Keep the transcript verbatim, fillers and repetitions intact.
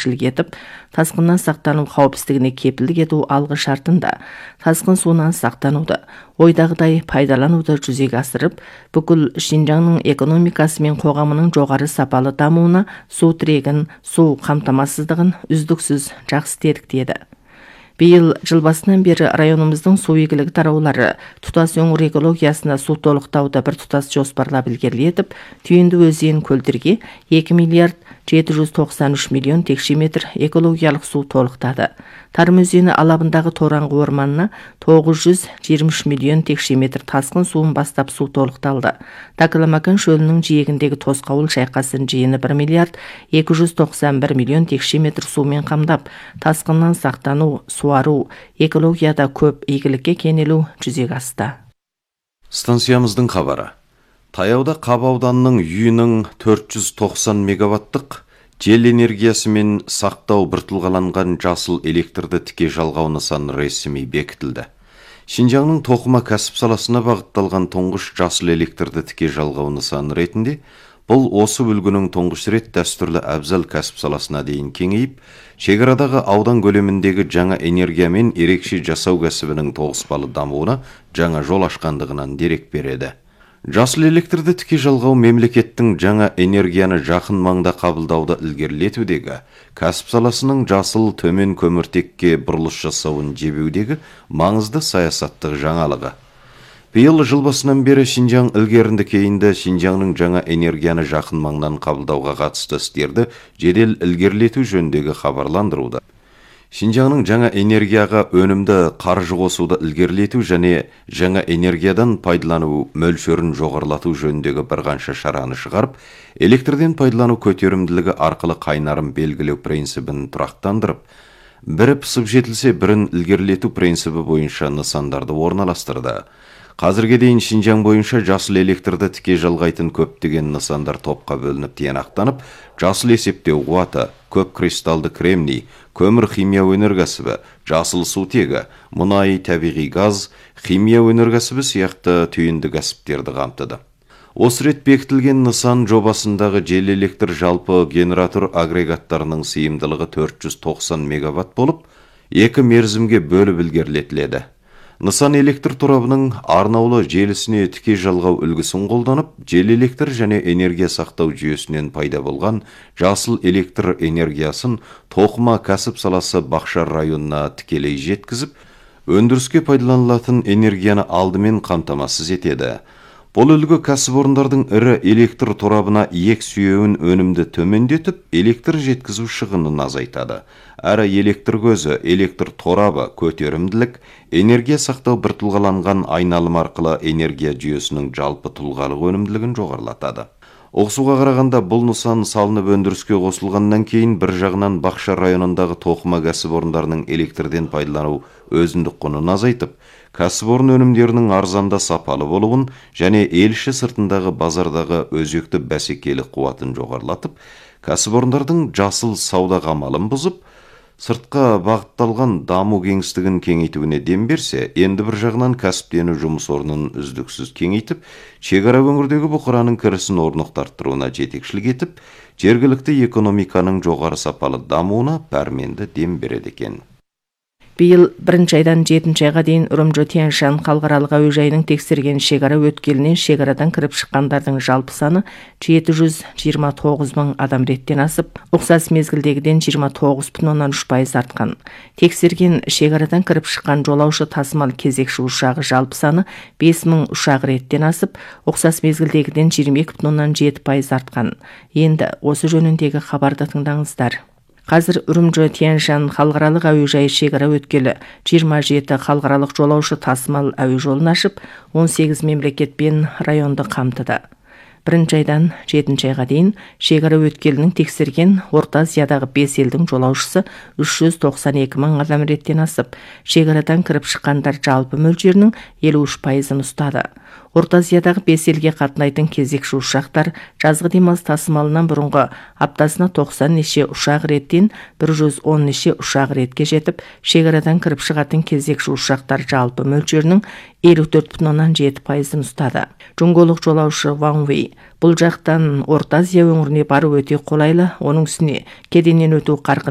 жетекшілік етіп, тасқыннан сақтану қауіпсіздігіне кепілдік ету алғы шартында тасқын суынан сақтануды, ойдағыдай пайдалануды жүзеге асырып, бүкіл Шинжаңның экономикасы мен қоғамының жоғары сапалы дамуына су тірегін, су қамтамасыздығын үздіксіз жақсы істедік деді. Биыл жыл басынан бері районымыздың су игілігі тараулары тұтас өңір экологиясына су толықтауды бір тұтас жоспарлап ілгерілетіп, Түйінді өзен көлдерге екі миллиард жеті жүз тоқсан үш миллион текше метр экологиялық су толықтады. Тарым өзені алабындағы Тораңғы орманына тоғыз жүз жиырма үш миллион текше метр тасқын суын бастап су толықталды. Такаламакан шөлінің жиегіндегі Тосқауыл шайқасын жиыны бір миллиард екі жүз тоқсан бір миллион текше метр сумен қамдап, тасқыннан сақтану, суару, экологияда көп игілікке кенелу жүзеге асты. Станциямыздың хабары. Таяуда Қап ауданының үйінің төрт жүз тоқсан мегаваттық жел энергиясы мен сақтау біртылғаланған жасыл электрді тіке жалғау нысаны ресми бекітілді. Шинжаңның тоқыма кәсіп саласына бағытталған тұңғыш жасыл электрді тіке жалғау нысаны ретінде бұл осы үлгінің тұңғыш рет дәстүрлі әбзал кәсіп саласына дейін кеңейіп, шекарадағы аудан көлеміндегі жаңа энергия мен ерекше жасау кәсібінің тоғыспалы дамуына жаңа жол ашқандығынан дерек береді. Жасыл электрді тіке жалғау мемлекеттің жаңа энергияны жақын маңда қабылдауды ілгерілетудегі, кәсіп саласының жасыл төмен көміртекке бұрылыс жасауын жебеудегі маңызды саясаттық жаңалығы. Биыл жыл басынан бері Шинжаң ілгерінді кейінді Шинжаңның жаңа энергияны жақын маңнан қабылдауға қатысты істерді жедел ілгерілету жөніндегі хабарландыруда. Шинжаңның жаңа энергияға өнімді қаржы қосуды ілгерілету және жаңа энергиядан пайдалану мөлшерін жоғарылату жөніндегі бірқанша шараны шығарып, электрден пайдалану көтерімділігі арқылы қайнарын белгілеу принцибін тұрақтандырып, бірі пысып жетілсе, бірін ілгерілету принцибі бойынша нысандарды орналастырды. Қазірге дейін Шинжаң бойынша жасыл электрді тіке жалғайтын көптеген нысандар топқа бөлініп тиянақтанып, жасыл есептеу қуаты, көп кристалды кремний, көмір химия өнеркәсібі, жасыл сутегі, мұнай, табиғи газ, химия өнеркәсібі сияқты түйінді кәсіптерді қамтыды. Осы рет бекітілген нысан жобасындағы жел электр жалпы генератор агрегаттарының сыйымдылығы төрт жүз тоқсан мегаватт болып, екі мерзімге бөліп ілгерілетіледі. Нысан электр торабының арнаулы желісіне тіке жалғау үлгісін қолданып, жел электр және энергия сақтау жүйесінен пайда болған жасыл электр энергиясын тоқыма кәсіп саласы Бақшар районына тікелей жеткізіп, өндіріске пайдаланылатын энергияны алдымен қамтамасыз етеді. Бұл үлгі кәсіпорындардың ірі электр торабына иек сүйеуін өнімді төмендетіп, электр жеткізу шығынын азайтады. Әрі электр көзі, электр торабы, көтерімділік, энергия сақтау біртылғаланған айналым арқылы энергия жүйесінің жалпы тұлғалық өнімділігін жоғарылатады. Оқсуға қарағанда бұл нысан салынып өндіріске қосылғаннан кейін бір жағынан Бақшар районындағы тоқыма кәсіпорындарының электрден пайдалану өзіндік құнын азайтып, кәсіпорын өнімдерінің арзанда сапалы болуын және елші сыртындағы базардағы өзекті бәсекелік қуатын жоғарылатып, кәсіпорындардың жасыл сауда қамалын бұзып, сыртқа бағытталған даму кеңістігін кеңейтуіне дем берсе, енді бір жағынан кәсіптену жұмыс орнын үздіксіз кеңейтіп, шекара өңірдегі бұқараның кірісін орнықтыртыруына жетекшілік етіп, жергілікті экономиканың жоғары сапалы дамуына пәрменді дем береді екен. Биыл бірінші айдан жетінші айға дейін Үрімжі Тянь-Шань халықаралық әуежайының тексерген шекара өткелінен шекарадан кіріп шыққандардың жалпы саны жеті жүз жиырма тоғыз мың адам реттен асып, ұқсас мезгілдегіден жиырма тоғыз бүтін оннан үш пайыз артқан. Тексерген шекарадан кіріп шыққан жолаушы тасымал кезекші ұшағы жалпы саны бес мың ұшақ реттен асып, ұқсас мезгілдегіден жиырма екі бүтін оннан жеті пайыз артқан. Енді осы жөніндегі хабарды тыңдаңыздар. Қазір Үрімжі Тянь-Шань халықаралық әуежайы шекара өткелі жиырма жеті халықаралық жолаушы тасымал әуе жолын ашып, он сегіз мемлекет пен районды қамтыды. Бірінші айдан жетінші айға дейін шекара өткелінің тексерген Орта Азиядағы бес елдің жолаушысы үш жүз тоқсан екі мың адам реттен асып, шекарадан кіріп шыққандар жалпы мөлшерінің елу үш пайызын ұстады. Орта Азиядағы бес елге қатынайтын кезекші ұшақтар жазғы демалыс тасымалынан бұрынғы аптасына тоқсан неше ұшақ реттен бір жүз он неше ұшақ ретке жетіп, шекарадан кіріп шығатын кезекші ұшақтар жалпы мөлшерінің елу төрт бүтін оннан жеті пайызын ұстады. Жоңголық жолаушы Ван Вей бұл жақтан Орта Азия өңіріне бару өте қолайлы, оның үстіне кеденнен өту қарқын